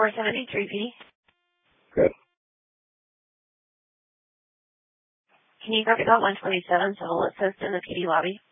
473P. Good. Can you copy about 127 Solid Assist in the PD lobby?